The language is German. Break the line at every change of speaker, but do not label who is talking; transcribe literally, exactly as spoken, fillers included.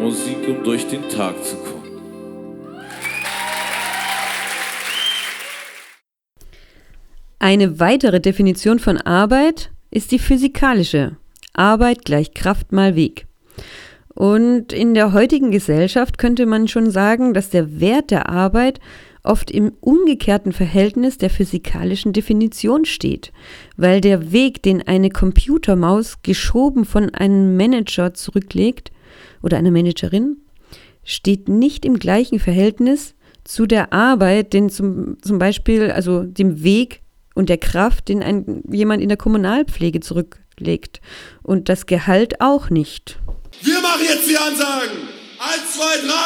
Musik, um durch den Tag zu kommen.
Eine weitere Definition von Arbeit ist die physikalische. Arbeit gleich Kraft mal Weg. Und in der heutigen Gesellschaft könnte man schon sagen, dass der Wert der Arbeit oft im umgekehrten Verhältnis der physikalischen Definition steht, weil der Weg, den eine Computermaus geschoben von einem Manager zurücklegt oder einer Managerin, steht nicht im gleichen Verhältnis zu der Arbeit, den zum, zum Beispiel, also dem Weg und der Kraft, den ein, jemand in der Kommunalpflege zurücklegt. Und das Gehalt auch nicht.
Wir machen jetzt die Ansagen. Eins, zwei, drei.